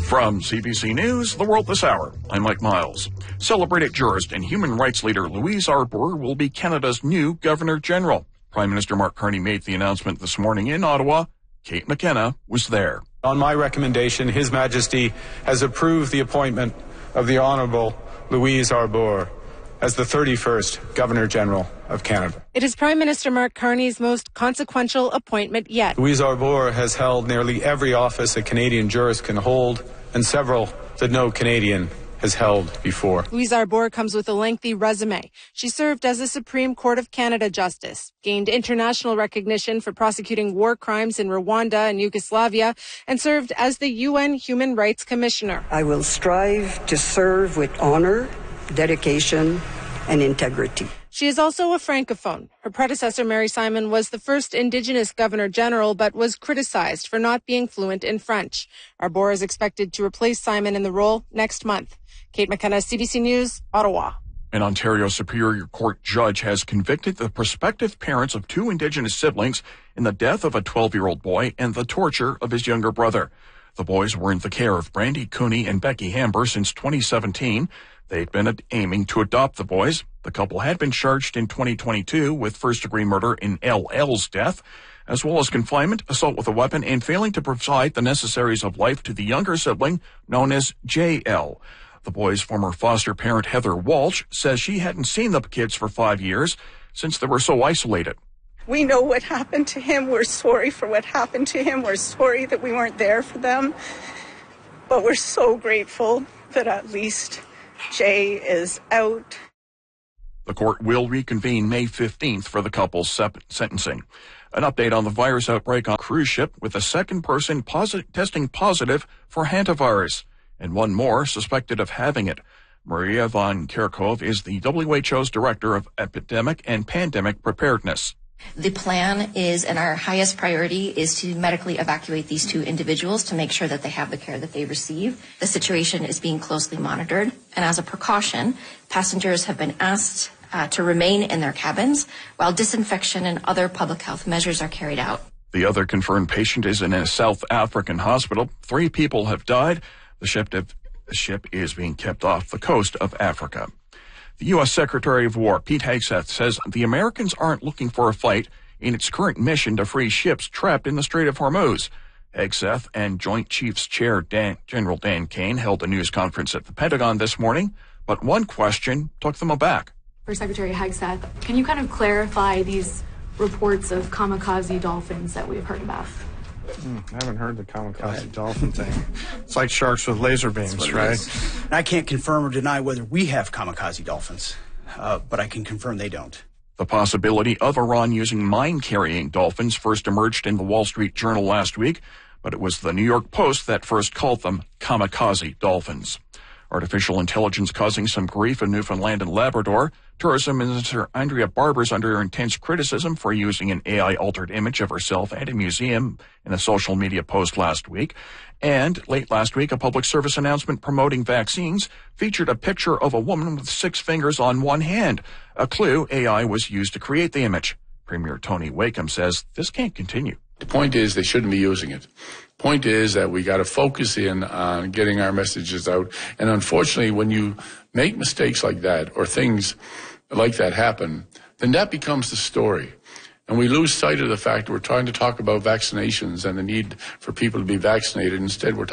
From CBC News, The World This Hour, I'm Mike Miles. Celebrated jurist and human rights leader Louise Arbour will be Canada's new Governor-General. Prime Minister Mark Carney made the announcement this morning in Ottawa. Kate McKenna was there. On my recommendation, His Majesty has approved the appointment of the Honourable Louise Arbour as the 31st Governor-General of Canada. It is Prime Minister Mark Carney's most consequential appointment yet. Louise Arbour has held nearly every office a Canadian jurist can hold, and several that no Canadian has held before. Louise Arbour comes with a lengthy resume. She served as a Supreme Court of Canada justice, gained international recognition for prosecuting war crimes in Rwanda and Yugoslavia, and served as the UN Human Rights Commissioner. I will strive to serve with honor, dedication, and integrity. She is also a Francophone. Her predecessor, Mary Simon, was the first Indigenous Governor-General, but was criticized for not being fluent in French. Arbour is expected to replace Simon in the role next month. Kate McKenna, CBC News, Ottawa. An Ontario Superior Court judge has convicted the prospective parents of two Indigenous siblings in the death of a 12-year-old boy and the torture of his younger brother. The boys were in the care of Brandy Cooney and Becky Hamber since 2017. They'd been aiming to adopt the boys. The couple had been charged in 2022 with first-degree murder in LL's death, as well as confinement, assault with a weapon, and failing to provide the necessaries of life to the younger sibling known as JL. The boys' former foster parent, Heather Walsh, says she hadn't seen the kids for 5 years since they were so isolated. We know what happened to him. We're sorry for what happened to him. We're sorry that we weren't there for them. But we're so grateful that at least Jay is out. The court will reconvene May 15th for the couple's sentencing. An update on the virus outbreak on a cruise ship with a second person testing positive for hantavirus and one more suspected of having it. Maria von Kerkhove is the WHO's Director of Epidemic and Pandemic Preparedness. The plan is, and our highest priority is to medically evacuate these two individuals to make sure that they have the care that they receive. The situation is being closely monitored, and as a precaution, passengers have been asked to remain in their cabins while disinfection and other public health measures are carried out. The other confirmed patient is in a South African hospital. 3 people have died. The ship is being kept off the coast of Africa. The U.S. Secretary of War, Pete Hegseth, says the Americans aren't looking for a fight in its current mission to free ships trapped in the Strait of Hormuz. Hegseth and Joint Chiefs Chair General Dan Kane held a news conference at the Pentagon this morning, but one question took them aback. For Secretary Hegseth, can you kind of clarify these reports of kamikaze dolphins that we've heard about? I haven't heard the kamikaze dolphin thing. It's like sharks with laser beams, right? I can't confirm or deny whether we have kamikaze dolphins, but I can confirm they don't. The possibility of Iran using mine-carrying dolphins first emerged in the Wall Street Journal last week, but it was the New York Post that first called them kamikaze dolphins. Artificial intelligence causing some grief in Newfoundland and Labrador. Tourism Minister Andrea Barber is under intense criticism for using an AI-altered image of herself at a museum in a social media post last week. And late last week, a public service announcement promoting vaccines featured a picture of a woman with 6 fingers on one hand, a clue AI was used to create the image. Premier Tony Wakeham says this can't continue. The point is they shouldn't be using it. Point is that we got to focus in on getting our messages out. And unfortunately, when you make mistakes like that or things like that happen, then that becomes the story. And we lose sight of the fact that we're trying to talk about vaccinations and the need for people to be vaccinated. Instead, we're